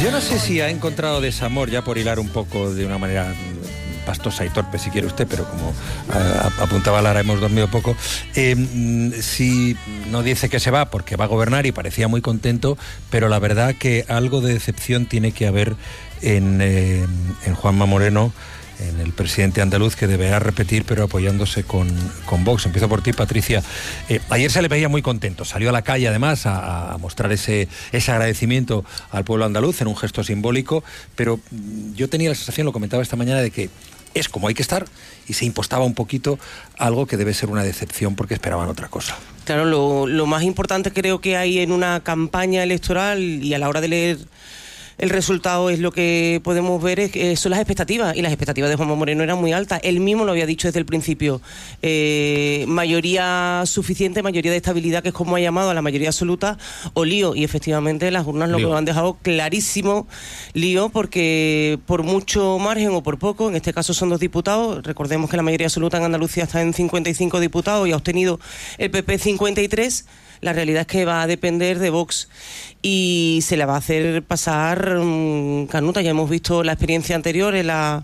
Yo no sé si ha encontrado desamor, ya por hilar un poco de una manera pastosa y torpe, si quiere usted, pero como apuntaba Lara, hemos dormido poco. Si no dice que se va porque va a gobernar y parecía muy contento, pero la verdad que algo de decepción tiene que haber en Juanma Moreno, en el presidente andaluz, que deberá repetir, pero apoyándose con Vox. Empiezo por ti, Patricia. Ayer se le veía muy contento, salió a la calle además a mostrar ese agradecimiento al pueblo andaluz en un gesto simbólico, pero yo tenía la sensación, lo comentaba esta mañana, de que es como hay que estar, y se impostaba un poquito algo que debe ser una decepción porque esperaban otra cosa. Claro, lo más importante creo que hay en una campaña electoral y a la hora de leer el resultado es lo que podemos ver son las expectativas, y las expectativas de Juanma Moreno eran muy altas. Él mismo lo había dicho desde el principio. Mayoría suficiente, mayoría de estabilidad, que es como ha llamado a la mayoría absoluta, o lío. Y efectivamente las urnas lo han dejado clarísimo, lío, porque por mucho margen o por poco, en este caso son 2 diputados, recordemos que la mayoría absoluta en Andalucía está en 55 diputados y ha obtenido el PP 53, la realidad es que va a depender de Vox y se la va a hacer pasar canuta. Ya hemos visto la experiencia anterior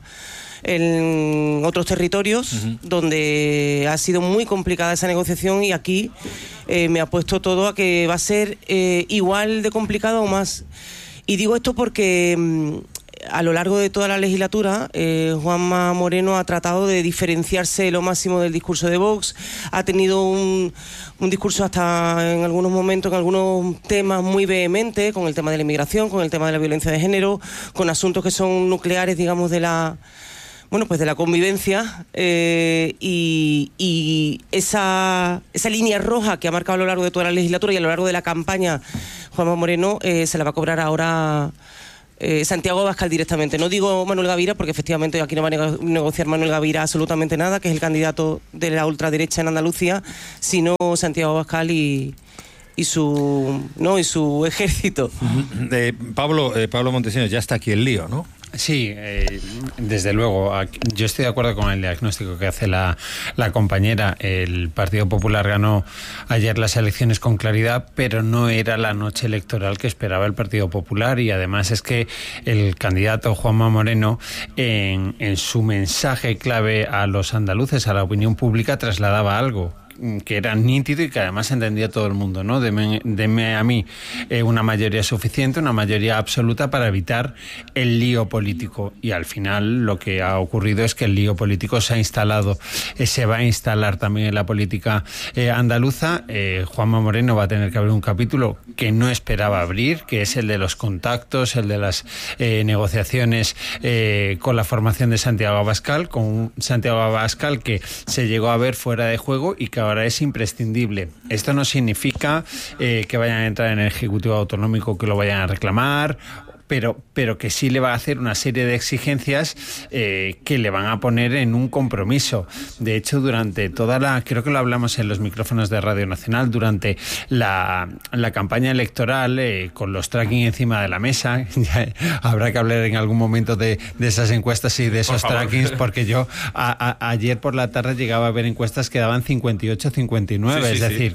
en otros territorios, donde ha sido muy complicada esa negociación, y aquí me ha puesto todo a que va a ser igual de complicado o más. Y digo esto porque a lo largo de toda la legislatura, Juanma Moreno ha tratado de diferenciarse lo máximo del discurso de Vox. Ha tenido un discurso hasta en algunos momentos, en algunos temas muy vehemente, con el tema de la inmigración, con el tema de la violencia de género, con asuntos que son nucleares, digamos, de la convivencia, y esa línea roja que ha marcado a lo largo de toda la legislatura y a lo largo de la campaña Juanma Moreno se la va a cobrar ahora Santiago Abascal directamente. No digo Manuel Gavira, porque efectivamente aquí no va a negociar Manuel Gavira absolutamente nada, que es el candidato de la ultraderecha en Andalucía, sino Santiago Abascal y su ejército. Pablo Montesinos, ya está aquí el lío, ¿no? Sí, desde luego. Yo estoy de acuerdo con el diagnóstico que hace la compañera. El Partido Popular ganó ayer las elecciones con claridad, pero no era la noche electoral que esperaba el Partido Popular, y además es que el candidato Juanma Moreno, en su mensaje clave a los andaluces, a la opinión pública, trasladaba algo que era nítido y que además entendía todo el mundo, ¿no? Deme a mí una mayoría suficiente, una mayoría absoluta para evitar el lío político. Y al final lo que ha ocurrido es que el lío político se ha instalado, se va a instalar también en la política andaluza. Juanma Moreno va a tener que abrir un capítulo que no esperaba abrir, que es el de los contactos, el de las negociaciones con la formación de Santiago Abascal, con un Santiago Abascal que se llegó a ver fuera de juego y que ahora es imprescindible. Esto no significa que vayan a entrar en el Ejecutivo Autonómico, que lo vayan a reclamar, pero que sí le va a hacer una serie de exigencias que le van a poner en un compromiso. De hecho, durante creo que lo hablamos en los micrófonos de Radio Nacional, durante la campaña electoral, con los tracking encima de la mesa, ya habrá que hablar en algún momento de esas encuestas y de esos trackings, porque yo ayer por la tarde llegaba a ver encuestas que daban 58, 59, es decir,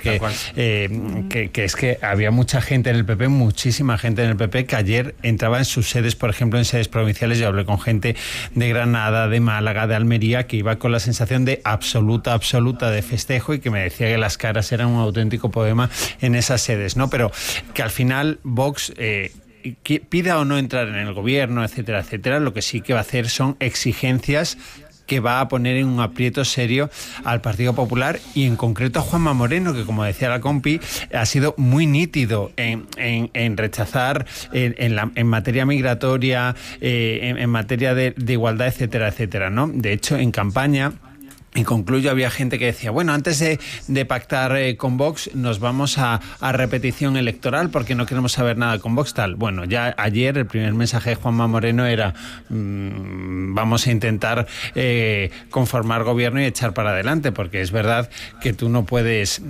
que es que había mucha gente en el PP, muchísima gente en el PP, que ayer entraba en sus sedes, por ejemplo, en sedes provinciales. Yo hablé con gente de Granada, de Málaga, de Almería, que iba con la sensación de absoluta de festejo, y que me decía que las caras eran un auténtico poema en esas sedes, ¿no? Pero que al final Vox pida o no entrar en el gobierno, etcétera, etcétera, lo que sí que va a hacer son exigencias que va a poner en un aprieto serio al Partido Popular, y en concreto a Juanma Moreno, que, como decía la compi, ha sido muy nítido en rechazar en materia migratoria, en materia de igualdad, etcétera, etcétera, ¿no? De hecho, en campaña, y concluyo, había gente que decía, bueno, antes de pactar con Vox nos vamos a repetición electoral porque no queremos saber nada con Vox, tal. Bueno, ya ayer el primer mensaje de Juanma Moreno era vamos a intentar conformar gobierno y echar para adelante, porque es verdad que tú no puedes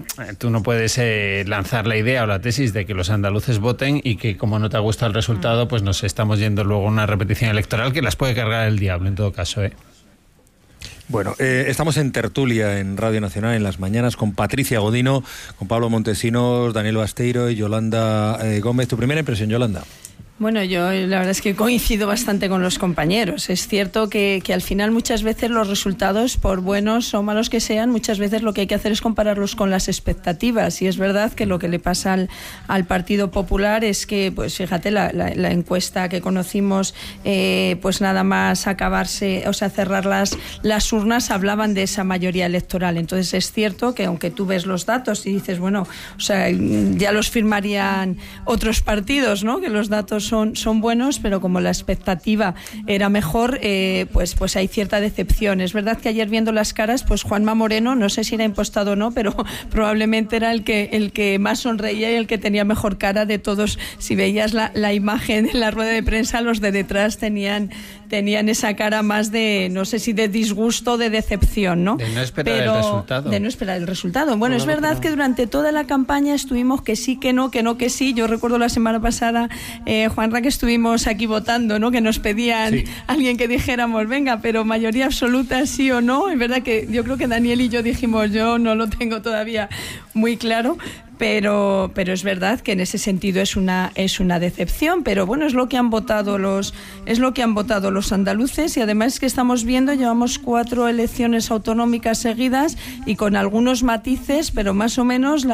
lanzar la idea o la tesis de que los andaluces voten y que, como no te gusta el resultado, pues nos estamos yendo luego a una repetición electoral que las puede cargar el diablo en todo caso, Bueno, estamos en tertulia en Radio Nacional en las mañanas con Patricia Godino, con Pablo Montesinos, Daniel Basteiro y Yolanda Gómez. ¿Tu primera impresión, Yolanda? Bueno, yo la verdad es que coincido bastante con los compañeros. Es cierto que al final muchas veces los resultados, por buenos o malos que sean, muchas veces lo que hay que hacer es compararlos con las expectativas. Y es verdad que lo que le pasa al Partido Popular es que, pues fíjate, la encuesta que conocimos, pues nada más acabarse, o sea, cerrar las urnas, hablaban de esa mayoría electoral. Entonces es cierto que aunque tú ves los datos y dices, bueno, o sea, ya los firmarían otros partidos, ¿no? Que los datos son buenos, pero como la expectativa era mejor, pues hay cierta decepción. Es verdad que ayer viendo las caras, pues Juanma Moreno, no sé si era impostado o no, pero probablemente era el que más sonreía y el que tenía mejor cara de todos. Si veías la imagen en la rueda de prensa, los de detrás tenían esa cara más de, no sé si de disgusto o de decepción, ¿no? De no esperar el resultado. De no esperar el resultado. Bueno, es verdad que durante toda la campaña estuvimos que sí, que no, que sí. Yo recuerdo la semana pasada, Juanra, que estuvimos aquí votando, ¿no? Que nos pedían alguien que dijéramos, venga, pero mayoría absoluta sí o no. Es verdad que yo creo que Daniel y yo dijimos, yo no lo tengo todavía muy claro. Pero es verdad que en ese sentido es una decepción, pero bueno, es lo que han votado los andaluces, y además que estamos viendo, llevamos 4 elecciones autonómicas seguidas y con algunos matices, pero más o menos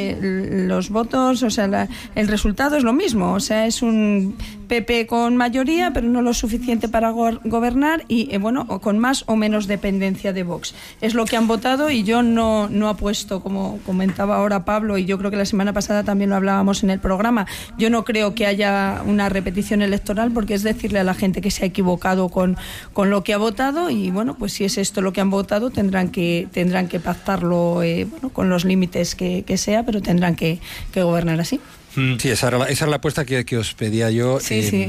los votos, o sea, el resultado es lo mismo, o sea, es un PP con mayoría, pero no lo suficiente para gobernar y bueno, con más o menos dependencia de Vox. Es lo que han votado y yo no apuesto, como comentaba ahora Pablo, y yo creo que la semana pasada también lo hablábamos en el programa, yo no creo que haya una repetición electoral, porque es decirle a la gente que se ha equivocado con lo que ha votado, y bueno, pues si es esto lo que han votado, tendrán que pactarlo bueno, con los límites que sea, pero tendrán que gobernar así. Sí, esa era la apuesta que os pedía yo, si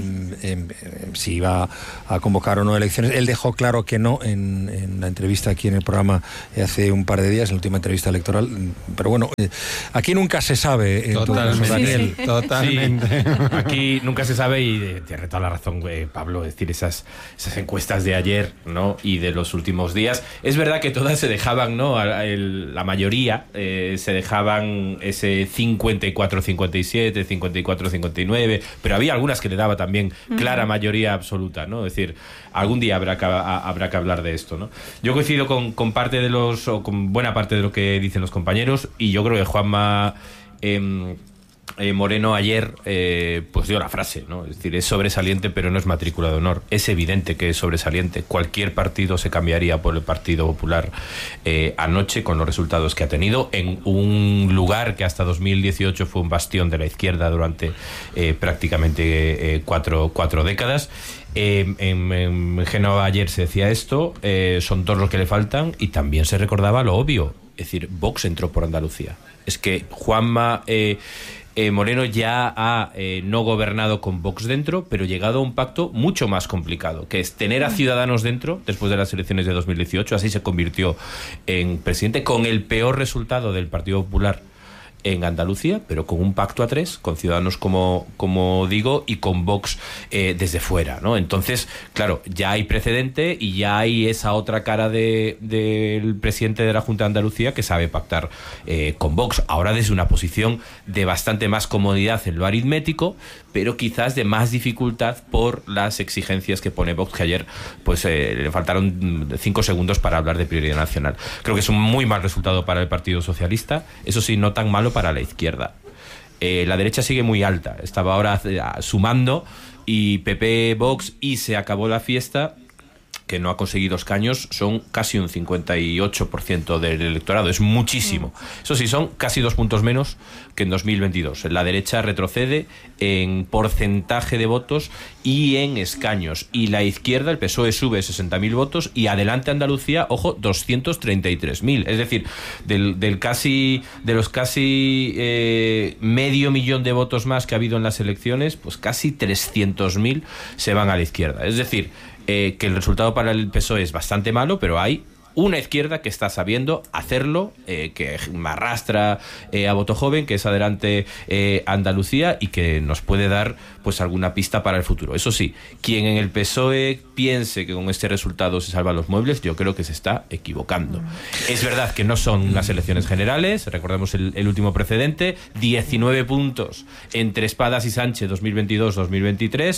iba a convocar o no elecciones. Él dejó claro que no en la entrevista aquí en el programa hace un par de días, en la última entrevista electoral, pero bueno, aquí nunca se sabe. Totalmente. Totalmente. Sí. Aquí nunca se sabe, y tiene toda la razón, Pablo, es decir, esas encuestas de ayer, ¿no? Y de los últimos días, es verdad que todas se dejaban, ¿no? La mayoría se dejaban ese 54-57, 54-59, pero había algunas que le daba también clara mayoría absoluta, ¿no? Es decir, algún día habrá que hablar de esto, ¿no? Yo coincido con parte de con buena parte de lo que dicen los compañeros, y yo creo que Juanma Moreno ayer pues dio la frase, ¿no? Es decir, es sobresaliente, pero no es matrícula de honor. Es evidente que es sobresaliente. Cualquier partido se cambiaría por el Partido Popular anoche, con los resultados que ha tenido, en un lugar que hasta 2018 fue un bastión de la izquierda durante prácticamente cuatro décadas. En Génova ayer se decía esto, son todos los que le faltan, y también se recordaba lo obvio. Es decir, Vox entró por Andalucía. Es que Juanma Moreno ya ha no gobernado con Vox dentro, pero llegado a un pacto mucho más complicado, que es tener a Ciudadanos dentro después de las elecciones de 2018. Así se convirtió en presidente, con el peor resultado del Partido Popular en Andalucía, pero con un pacto a 3, con Ciudadanos, como digo, y con Vox desde fuera, ¿no? Entonces, claro, ya hay precedente y ya hay esa otra cara del presidente de la Junta de Andalucía que sabe pactar con Vox, ahora desde una posición de bastante más comodidad en lo aritmético, pero quizás de más dificultad por las exigencias que pone Vox, que ayer pues le faltaron 5 segundos para hablar de prioridad nacional. Creo que es un muy mal resultado para el Partido Socialista, eso sí, no tan malo para la izquierda. La derecha sigue muy alta, estaba ahora sumando, y PP, Vox, y se acabó la fiesta, que no ha conseguido escaños, son casi un 58% del electorado, es muchísimo. Eso sí, son casi 2 puntos menos que en 2022. La derecha retrocede en porcentaje de votos y en escaños, y la izquierda, el PSOE, sube 60.000 votos, y Adelante Andalucía, ojo, 233.000. Es decir, de los casi medio millón de votos más que ha habido en las elecciones, pues casi 300.000 se van a la izquierda. Es decir, que el resultado para el PSOE es bastante malo, pero hay una izquierda que está sabiendo hacerlo, que arrastra a voto joven, que es Adelante Andalucía, y que nos puede dar pues alguna pista para el futuro. Eso sí, quien en el PSOE piense que con este resultado se salvan los muebles, yo creo que se está equivocando. Es verdad que no son las elecciones generales, recordemos el último precedente, 19 puntos entre Espadas y Sánchez 2022-2023,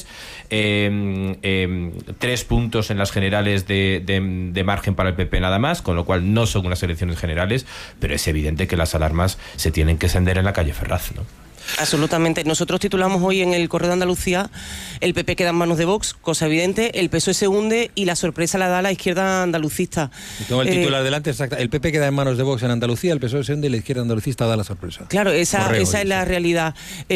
3 puntos en las generales de margen para el PP nada más, con lo cual no son unas elecciones generales, pero es evidente que las alarmas se tienen que encender en la calle Ferraz, ¿no? Absolutamente. Nosotros titulamos hoy en el Correo de Andalucía: el PP queda en manos de Vox, cosa evidente, el PSOE se hunde y la sorpresa la da la izquierda andalucista. Tengo el titular delante, exacto. El PP queda en manos de Vox en Andalucía, el PSOE se hunde y la izquierda andalucista da la sorpresa. Claro, esa es la realidad.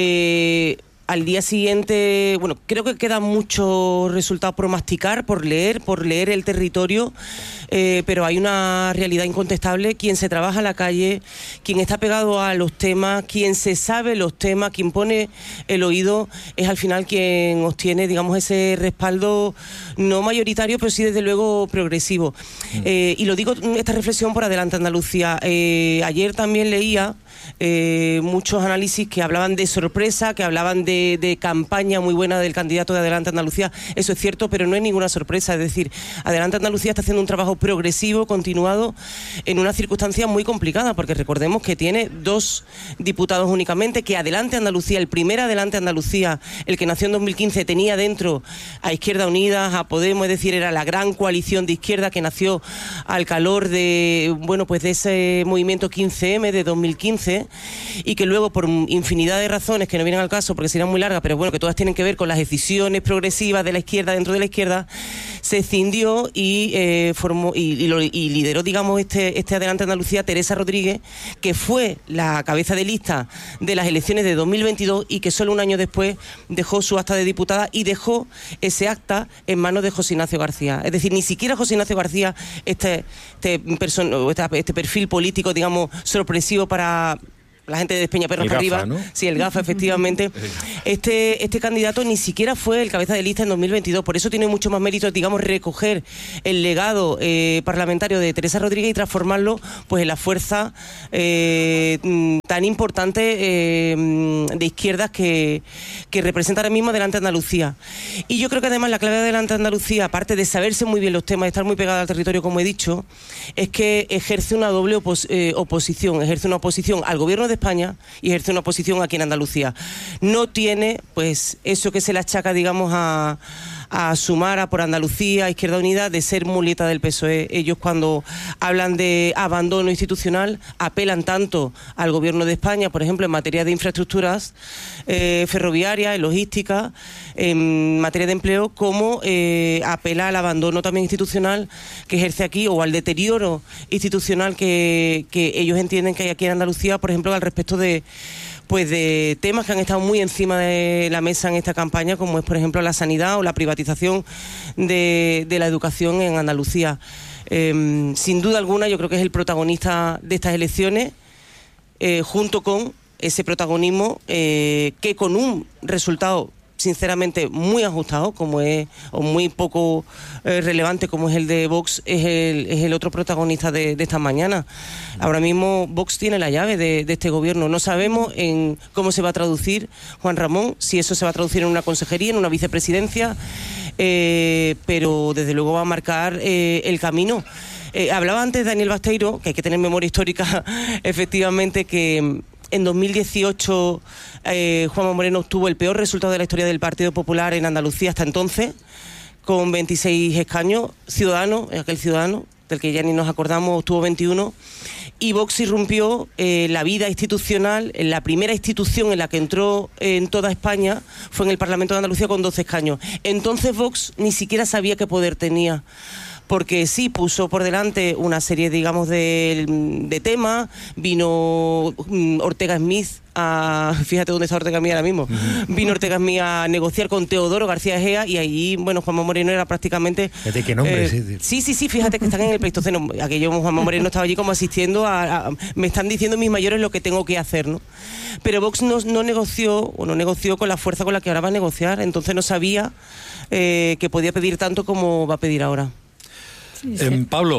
Al día siguiente, bueno, creo que quedan muchos resultados por masticar, por leer el territorio, pero hay una realidad incontestable. Quien se trabaja en la calle, quien está pegado a los temas, quien se sabe los temas, quien pone el oído, es al final quien obtiene, digamos, ese respaldo no mayoritario, pero sí desde luego progresivo. Y lo digo, esta reflexión por Adelante Andalucía. Ayer también leía muchos análisis que hablaban de sorpresa, que hablaban de campaña muy buena del candidato de Adelante Andalucía. Eso es cierto, pero no es ninguna sorpresa. Es decir, Adelante Andalucía está haciendo un trabajo progresivo, continuado, en una circunstancia muy complicada, porque recordemos que tiene 2 diputados únicamente, que Adelante Andalucía, el primer Adelante Andalucía, el que nació en 2015, tenía dentro a Izquierda Unida, a Podemos, es decir, era la gran coalición de izquierda que nació al calor de, bueno, pues de ese movimiento 15M de 2015, y que luego, por infinidad de razones que no vienen al caso porque serían muy largas, pero bueno, que todas tienen que ver con las decisiones progresivas de la izquierda dentro de la izquierda, se escindió y formó y lideró, digamos, este Adelante Andalucía Teresa Rodríguez, que fue la cabeza de lista de las elecciones de 2022 y que solo un año después dejó su acta de diputada y dejó ese acta en manos de José Ignacio García. Es decir, ni siquiera José Ignacio García, este perfil político, digamos, sorpresivo para la gente de Peñaperros para arriba, ¿no? Sí, el GAFA, efectivamente. Este candidato ni siquiera fue el cabeza de lista en 2022, por eso tiene mucho más mérito, digamos, recoger el legado parlamentario de Teresa Rodríguez y transformarlo pues en la fuerza tan importante de izquierdas que representa ahora mismo Adelante Andalucía. Y yo creo que además la clave de Adelante Andalucía, aparte de saberse muy bien los temas y estar muy pegada al territorio, como he dicho, es que ejerce una doble oposición, ejerce una oposición al gobierno de España y ejerce una oposición aquí en Andalucía. No tiene, pues, eso que se le achaca, digamos, a Sumar, a Por Andalucía, a Izquierda Unida, de ser muleta del PSOE. Ellos, cuando hablan de abandono institucional, apelan tanto al gobierno de España, por ejemplo, en materia de infraestructuras ferroviarias, en logística, en materia de empleo, como apela al abandono también institucional que ejerce aquí, o al deterioro institucional que ellos entienden que hay aquí en Andalucía, por ejemplo, al respecto de temas que han estado muy encima de la mesa en esta campaña, como es, por ejemplo, la sanidad o la privatización de la educación en Andalucía. Sin duda alguna, yo creo que es el protagonista de estas elecciones, junto con ese protagonismo que, con un resultado sinceramente muy ajustado, como es, o muy poco relevante, como es el de Vox, es el otro protagonista de esta mañana. Ahora mismo Vox tiene la llave de este gobierno. No sabemos en cómo se va a traducir, Juan Ramón, si eso se va a traducir en una consejería, en una vicepresidencia, pero desde luego va a marcar el camino. Hablaba antes Daniel Basteiro, que hay que tener memoria histórica, efectivamente, que en 2018 Juanma Moreno obtuvo el peor resultado de la historia del Partido Popular en Andalucía hasta entonces, con 26 escaños. Aquel Ciudadanos, del que ya ni nos acordamos, obtuvo 21. Y Vox irrumpió la vida institucional, en la primera institución en la que entró en toda España, fue en el Parlamento de Andalucía con 12 escaños. Entonces Vox ni siquiera sabía qué poder tenía, porque sí puso por delante una serie, digamos, de temas. Vino Ortega Smith fíjate dónde está Ortega Smith ahora mismo. Vino Ortega Smith a negociar con Teodoro García Egea, y ahí, bueno, Juanma Moreno era prácticamente... ¿De qué nombre? Sí, fíjate que están en el Pleistoceno. Aquello, Juanma Moreno estaba allí como asistiendo me están diciendo mis mayores lo que tengo que hacer, ¿no? Pero Vox no negoció con la fuerza con la que ahora va a negociar, entonces no sabía que podía pedir tanto como va a pedir ahora. Sí. Pablo,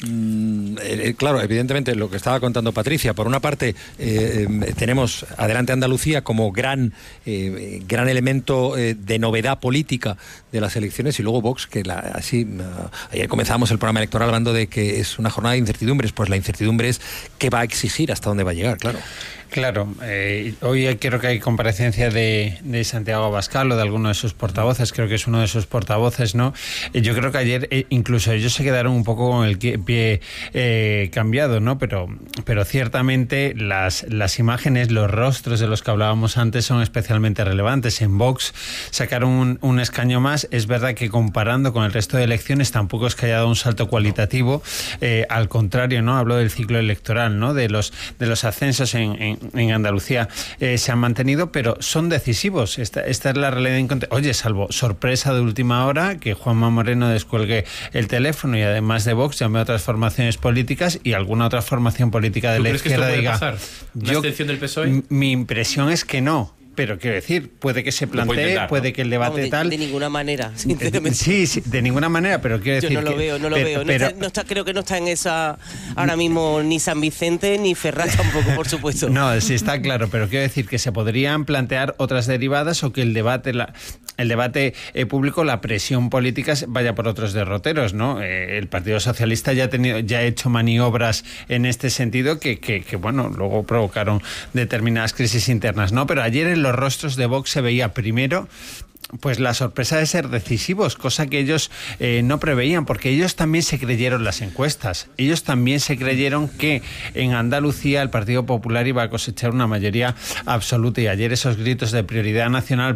Claro, evidentemente lo que estaba contando Patricia, por una parte tenemos Adelante Andalucía como gran elemento de novedad política de las elecciones, y luego Vox, que ayer comenzamos el programa electoral hablando de que es una jornada de incertidumbres. Pues la incertidumbre es qué va a exigir, hasta dónde va a llegar, claro. Claro, hoy creo que hay comparecencia de Santiago Abascal o de alguno de sus portavoces, creo que es uno de sus portavoces, ¿no? Yo creo que ayer incluso ellos se quedaron un poco con el pie cambiado, ¿no? Pero ciertamente las imágenes, los rostros de los que hablábamos antes son especialmente relevantes. En Vox sacaron un escaño más. Es verdad que comparando con el resto de elecciones tampoco es que haya dado un salto cualitativo, al contrario, ¿no? Hablo del ciclo electoral, ¿no? De los ascensos en Andalucía se han mantenido, pero son decisivos. Esta es la realidad. Oye, salvo sorpresa de última hora, que Juanma Moreno descuelgue el teléfono y además de Vox llame a otras formaciones políticas y alguna otra formación política de la izquierda diga... ¿Pasar? ¿Una extensión del PSOE? Mi impresión es que no. Pero quiero decir, puede que se plantee, puede que el debate tal... De ninguna manera, sinceramente. Sí, de ninguna manera, pero quiero decir... Yo no lo veo. Creo que no está en esa ahora mismo ni San Vicente ni Ferraz tampoco, por supuesto. No, sí está claro, pero quiero decir que se podrían plantear otras derivadas o que el debate público, la presión política vaya por otros derroteros, ¿no? El Partido Socialista ya ha hecho maniobras en este sentido que bueno, luego provocaron determinadas crisis internas, ¿no? Pero ayer en los rostros de Vox se veía primero pues la sorpresa de ser decisivos, cosa que ellos no preveían, porque ellos también se creyeron las encuestas, ellos también se creyeron que en Andalucía el Partido Popular iba a cosechar una mayoría absoluta, y ayer esos gritos de prioridad nacional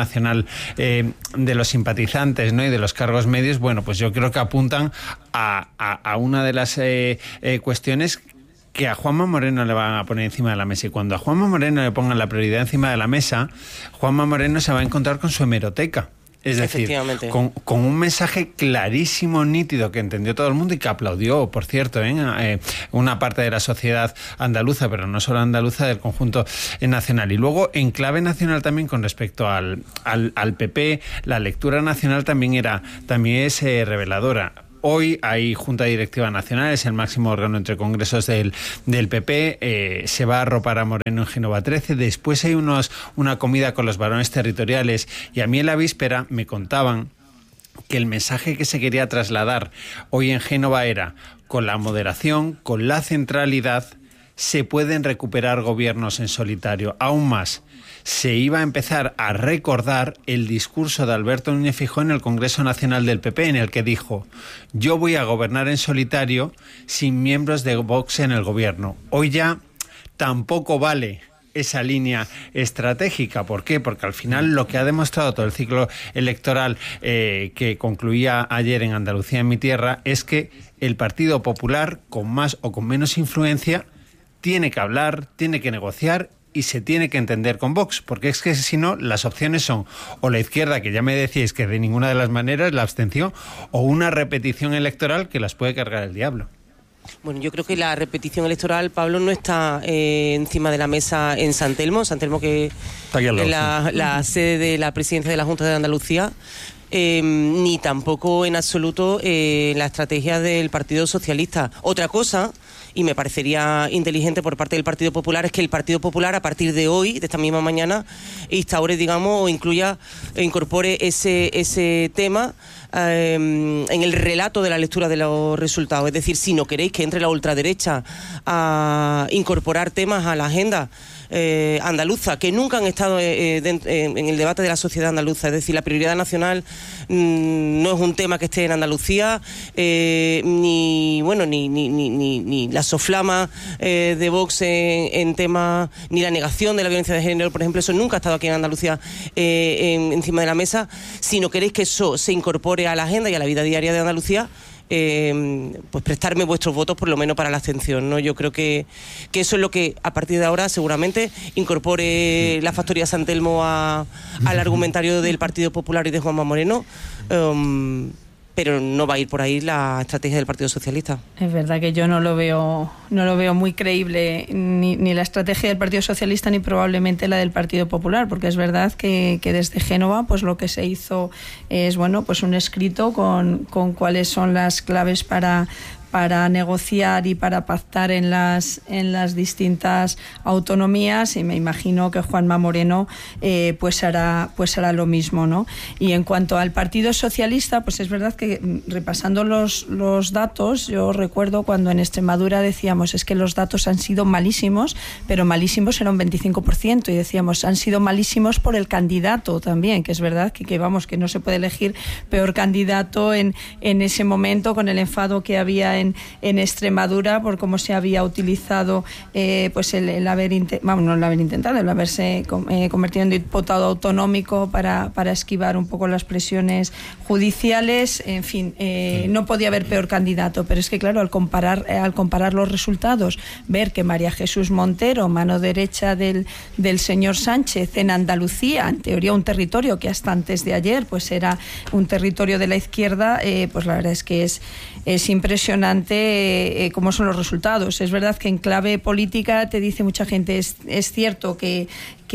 de los simpatizantes, ¿no? Y de los cargos medios, bueno, pues yo creo que apuntan a una de las cuestiones que a Juanma Moreno le van a poner encima de la mesa. Y cuando a Juanma Moreno le pongan la prioridad encima de la mesa, Juanma Moreno se va a encontrar con su hemeroteca. Es decir, con un mensaje clarísimo, nítido, que entendió todo el mundo y que aplaudió, por cierto, una parte de la sociedad andaluza, pero no solo andaluza, del conjunto nacional. Y luego, en clave nacional también, con respecto al PP, la lectura nacional también es reveladora. Hoy hay Junta Directiva Nacional, es el máximo órgano entre congresos del PP, se va a arropar a Moreno en Génova 13, después hay una comida con los varones territoriales, y a mí en la víspera me contaban que el mensaje que se quería trasladar hoy en Génova era: con la moderación, con la centralidad, se pueden recuperar gobiernos en solitario. Aún más, se iba a empezar a recordar el discurso de Alberto Núñez Feijóo en el Congreso Nacional del PP, en el que dijo: yo voy a gobernar en solitario sin miembros de Vox en el gobierno. Hoy ya tampoco vale esa línea estratégica. ¿Por qué? Porque al final lo que ha demostrado todo el ciclo electoral que concluía ayer en Andalucía, en mi tierra, es que el Partido Popular, con más o con menos influencia, tiene que hablar, tiene que negociar y se tiene que entender con Vox, porque es que si no, las opciones son o la izquierda, que ya me decíais que de ninguna de las maneras, la abstención, o una repetición electoral que las puede cargar el diablo. Bueno, yo creo que la repetición electoral, Pablo, no está encima de la mesa en San Telmo, que es la sede de la presidencia de la Junta de Andalucía, ni tampoco en absoluto la estrategia del Partido Socialista. Otra cosa, y me parecería inteligente por parte del Partido Popular, es que el Partido Popular, a partir de hoy, de esta misma mañana, instaure, digamos, o incorpore ese tema en el relato de la lectura de los resultados. Es decir, si no queréis que entre la ultraderecha a incorporar temas a la agenda andaluza, que nunca han estado en el debate de la sociedad andaluza. Es decir, la prioridad nacional no es un tema que esté en Andalucía, ni la soflama de Vox en temas, ni la negación de la violencia de género, por ejemplo, eso nunca ha estado aquí en Andalucía encima de la mesa. Si no queréis que eso se incorpore a la agenda y a la vida diaria de Andalucía, pues prestarme vuestros votos por lo menos para la abstención, ¿no? Yo creo que eso es lo que a partir de ahora seguramente incorpore la factoría San Telmo al argumentario del Partido Popular y de Juanma Moreno, pero no va a ir por ahí la estrategia del Partido Socialista. Es verdad que yo no lo veo muy creíble ni la estrategia del Partido Socialista ni probablemente la del Partido Popular, porque es verdad que desde Génova pues lo que se hizo es pues un escrito con cuáles son las claves para para negociar y para pactar en las distintas autonomías, y me imagino que Juanma Moreno pues hará lo mismo, ¿no? Y en cuanto al Partido Socialista, pues es verdad que repasando los datos, yo recuerdo cuando en Extremadura decíamos es que los datos han sido malísimos, pero malísimos era un 25%, y decíamos han sido malísimos por el candidato también, que es verdad que vamos, que no se puede elegir peor candidato en ese momento, con el enfado que había en Extremadura por cómo se había utilizado pues el haberse convertido en diputado autonómico para esquivar un poco las presiones judiciales. En fin, no podía haber peor candidato, pero es que claro, al comparar los resultados, ver que María Jesús Montero, mano derecha del señor Sánchez en Andalucía, en teoría un territorio que hasta antes de ayer pues era un territorio de la izquierda, pues la verdad es que es impresionante cómo son los resultados. Es verdad que en clave política te dice mucha gente, es cierto que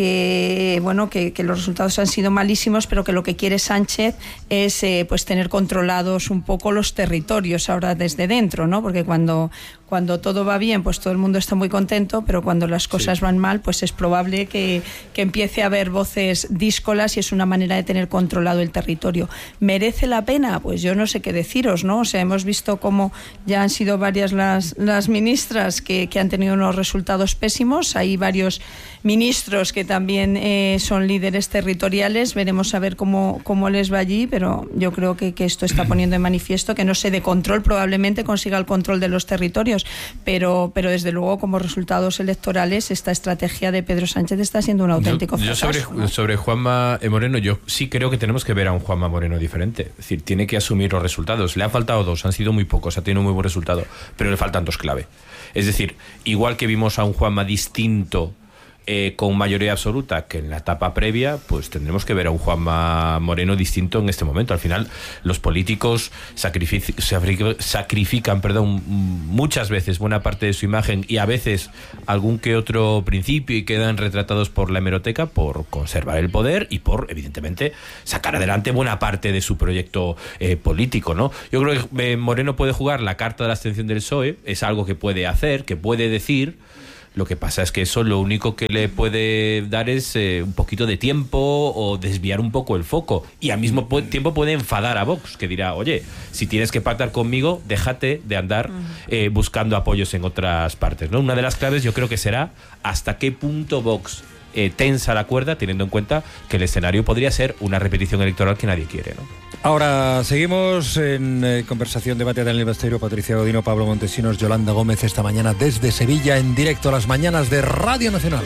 los resultados han sido malísimos, pero que lo que quiere Sánchez es pues tener controlados un poco los territorios ahora desde dentro, ¿no? Porque cuando todo va bien, pues todo el mundo está muy contento, pero cuando las cosas van mal, pues es probable que empiece a haber voces díscolas, y es una manera de tener controlado el territorio. ¿Merece la pena? Pues yo no sé qué deciros, ¿no? O sea, hemos visto cómo ya han sido varias las ministras que han tenido unos resultados pésimos. Hay varios ministros que también son líderes territoriales. Veremos a ver cómo les va allí, pero yo creo que esto está poniendo en manifiesto que no se dé control, probablemente consiga el control de los territorios, pero desde luego como resultados electorales esta estrategia de Pedro Sánchez está siendo un auténtico fracaso. Yo sobre Juanma Moreno, yo sí creo que tenemos que ver a un Juanma Moreno diferente. Es decir, tiene que asumir los resultados. Le han faltado 2, han sido muy pocos, ha tenido un muy buen resultado, pero le faltan 2 clave. Es decir, igual que vimos a un Juanma distinto con mayoría absoluta que en la etapa previa, pues tendremos que ver a un Juanma Moreno distinto en este momento. Al final, los políticos sacrifican muchas veces buena parte de su imagen y a veces algún que otro principio, y quedan retratados por la hemeroteca por conservar el poder y por, evidentemente, sacar adelante buena parte de su proyecto político, ¿no? Yo creo que Moreno puede jugar la carta de la abstención del PSOE, es algo que puede hacer, que puede decir. Lo que pasa es que eso lo único que le puede dar es un poquito de tiempo o desviar un poco el foco, y al mismo tiempo puede enfadar a Vox, que dirá, oye, si tienes que pactar conmigo, déjate de andar buscando apoyos en otras partes, ¿no? Una de las claves yo creo que será hasta qué punto Vox tensa la cuerda, teniendo en cuenta que el escenario podría ser una repetición electoral que nadie quiere, ¿no? Ahora seguimos en conversación, debate Daniel Besteiro, Patricia Godino, Pablo Montesinos, Yolanda Gómez, esta mañana desde Sevilla, en directo a las mañanas de Radio Nacional.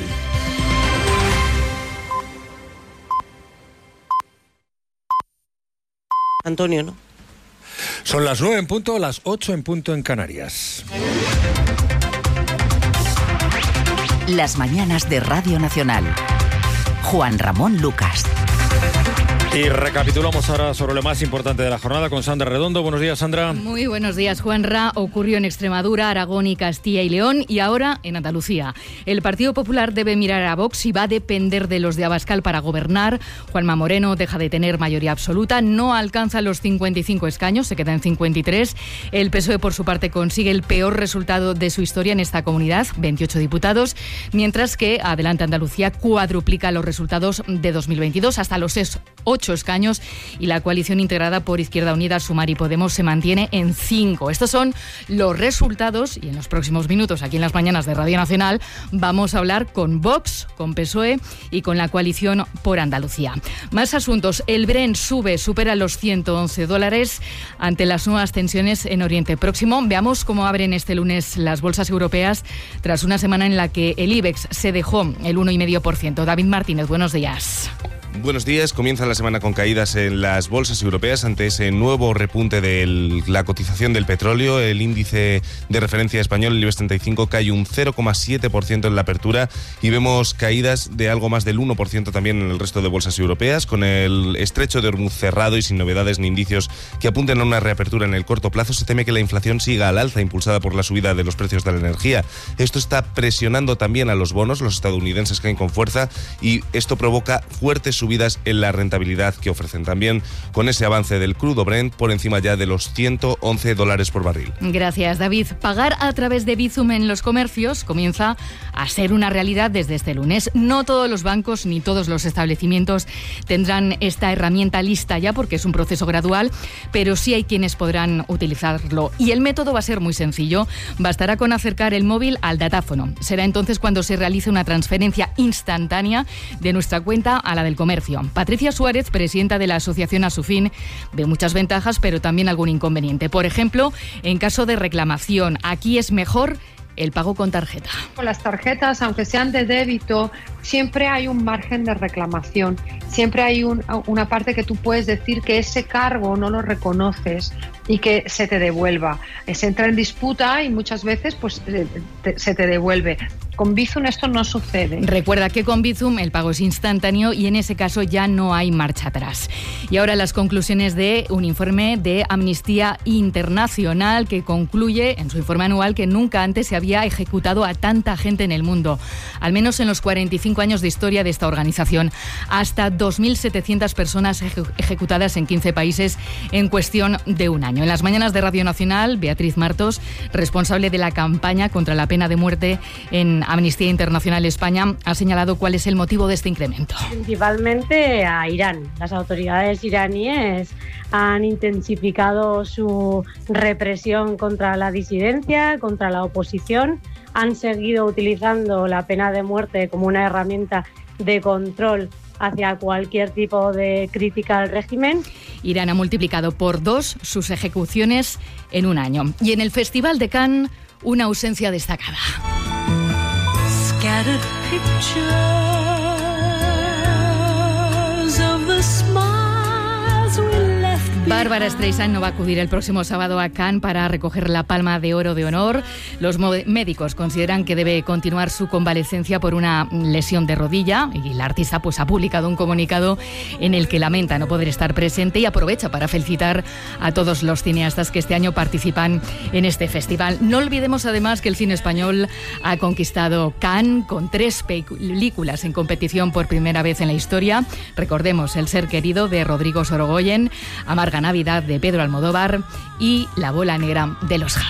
Antonio, ¿no? Son las 9 en punto, las 8 en punto en Canarias. Las mañanas de Radio Nacional. Juan Ramón Lucas. Y recapitulamos ahora sobre lo más importante de la jornada con Sandra Redondo. Buenos días, Sandra. Muy buenos días, Juanra. Ocurrió en Extremadura, Aragón y Castilla y León, y ahora en Andalucía. El Partido Popular debe mirar a Vox y va a depender de los de Abascal para gobernar. Juanma Moreno deja de tener mayoría absoluta, no alcanza los 55 escaños, se queda en 53. El PSOE, por su parte, consigue el peor resultado de su historia en esta comunidad, 28 diputados, mientras que Adelante Andalucía cuadruplica los resultados de 2022 hasta los 8 escaños, y la coalición integrada por Izquierda Unida, Sumar y Podemos se mantiene en 5. Estos son los resultados, y en los próximos minutos aquí en las mañanas de Radio Nacional vamos a hablar con Vox, con PSOE y con la coalición por Andalucía. Más asuntos. El Brent supera los $111 ante las nuevas tensiones en Oriente Próximo. Veamos cómo abren este lunes las bolsas europeas tras una semana en la que el IBEX se dejó el 1,5%. David Martínez, buenos días. Buenos días. Comienza la semana con caídas en las bolsas europeas ante ese nuevo repunte de la cotización del petróleo. El índice de referencia español, el IBEX 35, cae un 0,7% en la apertura, y vemos caídas de algo más del 1% también en el resto de bolsas europeas, con el estrecho de Hormuz cerrado y sin novedades ni indicios que apunten a una reapertura en el corto plazo. Se teme que la inflación siga al alza, impulsada por la subida de los precios de la energía. Esto está presionando también a los bonos, los estadounidenses caen con fuerza, y esto provoca fuertes subidas en la rentabilidad estabilidad que ofrecen. También con ese avance del crudo Brent por encima ya de los $111 por barril. Gracias, David. Pagar a través de Bizum en los comercios comienza a ser una realidad desde este lunes. No todos los bancos ni todos los establecimientos tendrán esta herramienta lista ya porque es un proceso gradual, pero sí hay quienes podrán utilizarlo. Y el método va a ser muy sencillo. Bastará con acercar el móvil al datáfono. Será entonces cuando se realice una transferencia instantánea de nuestra cuenta a la del comercio. Patricia Suárez, presidenta de la asociación Asufin, ve muchas ventajas, pero también algún inconveniente. Por ejemplo, en caso de reclamación, aquí es mejor el pago con tarjeta. Con las tarjetas, aunque sean de débito, siempre hay un margen de reclamación. Siempre hay una parte que tú puedes decir que ese cargo no lo reconoces y que se te devuelva. Se entra en disputa y muchas veces pues se te devuelve. Con Bizum esto no sucede. Recuerda que con Bizum el pago es instantáneo y en ese caso ya no hay marcha atrás. Y ahora las conclusiones de un informe de Amnistía Internacional que concluye en su informe anual que nunca antes se había ejecutado a tanta gente en el mundo, al menos en los 45 años de historia de esta organización. Hasta 2.700 personas ejecutadas en 15 países en cuestión de un año. En las mañanas de Radio Nacional, Beatriz Martos, responsable de la campaña contra la pena de muerte en Amnistía Internacional España, ha señalado cuál es el motivo de este incremento. Principalmente a Irán. Las autoridades iraníes han intensificado su represión contra la disidencia, contra la oposición. Han seguido utilizando la pena de muerte como una herramienta de control hacia cualquier tipo de crítica al régimen. Irán ha multiplicado por 2 sus ejecuciones en un año. Y en el Festival de Cannes, una ausencia destacada. Scattered pictures of the smiles we left Bárbara Streisand no va a acudir el próximo sábado a Cannes para recoger la Palma de Oro de honor. Los médicos consideran que debe continuar su convalecencia por una lesión de rodilla y la artista pues ha publicado un comunicado en el que lamenta no poder estar presente y aprovecha para felicitar a todos los cineastas que este año participan en este festival. No olvidemos además que el cine español ha conquistado Cannes con 3 películas en competición por primera vez en la historia. Recordemos El ser querido de Rodrigo Sorogoyen, Amarga Navidad de Pedro Almodóvar y La bola negra de los Javis.